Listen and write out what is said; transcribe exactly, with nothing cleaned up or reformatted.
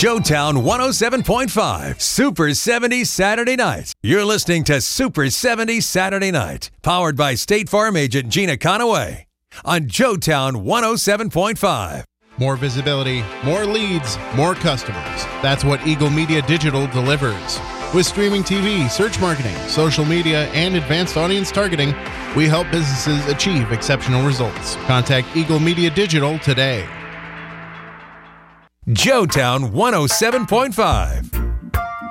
Joetown one oh seven point five, Super seventy Saturday Night. You're listening to Super seventy Saturday Night, powered by State Farm agent Gina Conaway on Joetown one oh seven point five. More visibility, more leads, more customers. That's what Eagle Media Digital delivers. With streaming T V, search marketing, social media, and advanced audience targeting, we help businesses achieve exceptional results. Contact Eagle Media Digital today. Joetown one oh seven point five.